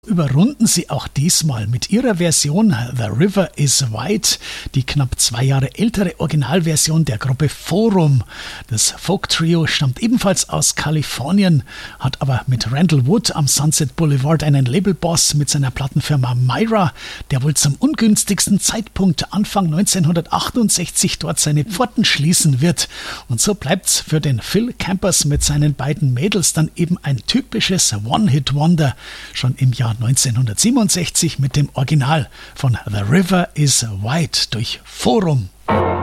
Überrunden sie auch diesmal mit ihrer Version The River is Wide, die knapp 2 Jahre ältere Originalversion der Gruppe Forum. Das Folk-Trio stammt ebenfalls aus Kalifornien, hat aber mit Randall Wood am Sunset Boulevard einen Labelboss mit seiner Plattenfirma Myra, der wohl zum ungünstigsten Zeitpunkt Anfang 1968 dort seine Pforten schließen wird. Und so bleibt's für den Phil Campers mit seinen beiden Mädels dann eben ein typisches One-Hit-Wonder, schon im Jahr 1967 mit dem Original von The River is Wide durch Forum.